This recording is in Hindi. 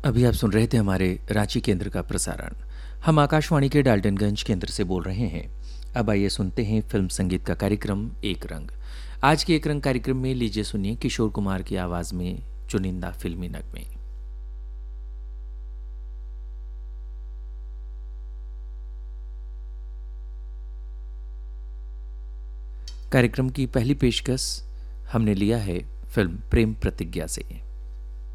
अभी आप सुन रहे थे हमारे रांची केंद्र का प्रसारण। हम आकाशवाणी के डाल्टनगंज केंद्र से बोल रहे हैं। अब आइए सुनते हैं फिल्म संगीत का कार्यक्रम एक रंग। आज के एक रंग कार्यक्रम में लीजिए सुनिए किशोर कुमार की आवाज़ में चुनिंदा फिल्मी नगमे। कार्यक्रम की पहली पेशकश हमने लिया है फिल्म प्रेम प्रतिज्ञा से।